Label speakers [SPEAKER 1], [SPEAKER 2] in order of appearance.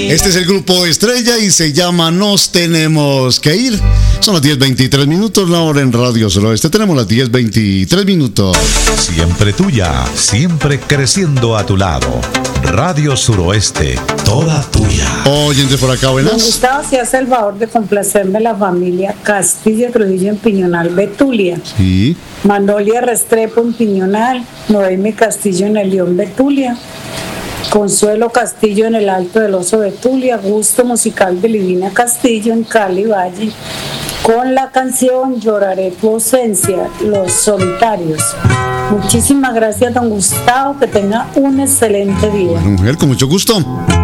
[SPEAKER 1] Este es el grupo Estrella y se llama Nos Tenemos que Ir. Son las 10:23 minutos, la hora en Radio Suroeste. Tenemos las 10:23 minutos.
[SPEAKER 2] Siempre tuya, siempre creciendo a tu lado. Radio Suroeste, toda tuya.
[SPEAKER 1] Oyentes por acá, buenas.
[SPEAKER 3] Don Gustavo, si hace el favor de complacerme la familia Castillo Trujillo en Piñonal, Betulia.
[SPEAKER 1] Sí.
[SPEAKER 3] Manolia Restrepo en Piñonal. Noemi Castillo en el León, Betulia. Consuelo Castillo en el Alto del Oso, Betulia. Gusto musical de Livina Castillo en Cali, Valle, con la canción Lloraré tu ausencia, Los Solitarios. Muchísimas gracias, don Gustavo, que tenga un excelente día.
[SPEAKER 1] Mujer, con mucho gusto.